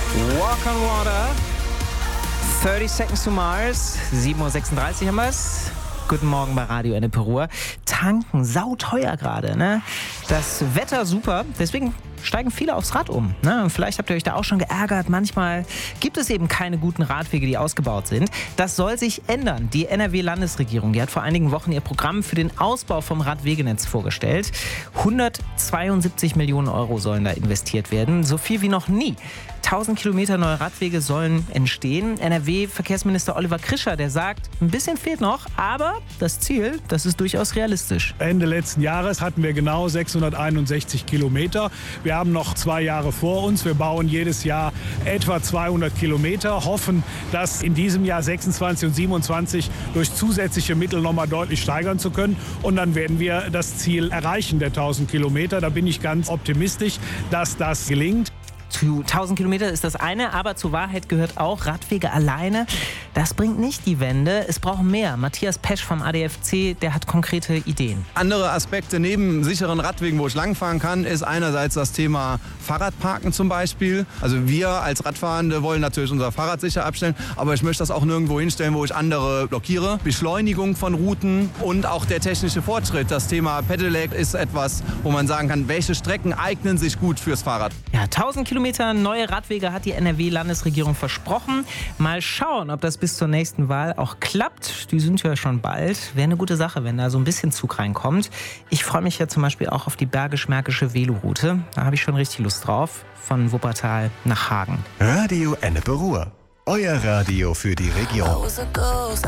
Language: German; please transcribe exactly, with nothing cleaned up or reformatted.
Walk on Water, thirty Seconds to Mars, sieben Uhr sechsunddreißig haben wir es. Guten Morgen bei Radio Ennepe Ruhr. Tanken, sauteuer gerade, ne? Das Wetter super, deswegen steigen viele aufs Rad um. Ne? Und vielleicht habt ihr euch da auch schon geärgert. Manchmal gibt es eben keine guten Radwege, die ausgebaut sind. Das soll sich ändern. Die N R W-Landesregierung, die hat vor einigen Wochen ihr Programm für den Ausbau vom Radwegenetz vorgestellt. hundertzweiundsiebzig Millionen Euro sollen da investiert werden. So viel wie noch nie. tausend Kilometer neue Radwege sollen entstehen. N R W-Verkehrsminister Oliver Krischer, der sagt, ein bisschen fehlt noch, aber das Ziel, das ist durchaus realistisch. Ende letzten Jahres hatten wir genau sechshunderteinundsechzig Kilometer. Wir haben noch zwei Jahre vor uns. Wir bauen jedes Jahr etwa zweihundert Kilometer, hoffen, das in diesem Jahr sechsundzwanzig und siebenundzwanzig durch zusätzliche Mittel noch mal deutlich steigern zu können. Und dann werden wir das Ziel erreichen der tausend Kilometer. Da bin ich ganz optimistisch, dass das gelingt. Zu tausend Kilometer ist das eine, aber zur Wahrheit gehört auch, Radwege alleine, das bringt nicht die Wende. Es braucht mehr. Matthias Pesch vom A D F C, der hat konkrete Ideen. Andere Aspekte neben sicheren Radwegen, wo ich langfahren kann, ist einerseits das Thema Fahrradparken zum Beispiel. Also wir als Radfahrende wollen natürlich unser Fahrrad sicher abstellen, aber ich möchte das auch nirgendwo hinstellen, wo ich andere blockiere. Beschleunigung von Routen und auch der technische Fortschritt. Das Thema Pedelec ist etwas, wo man sagen kann, welche Strecken eignen sich gut fürs Fahrrad. Ja, tausend Kilometer neue Radwege hat die N R W-Landesregierung versprochen. Mal schauen, ob das bis zur nächsten Wahl auch klappt. Die sind ja schon bald. Wäre eine gute Sache, wenn da so ein bisschen Zug reinkommt. Ich freue mich ja zum Beispiel auch auf die Bergisch-Märkische Veloroute. Da habe ich schon richtig Lust drauf. Von Wuppertal nach Hagen. Radio Ennepe Ruhr. Euer Radio für die Region.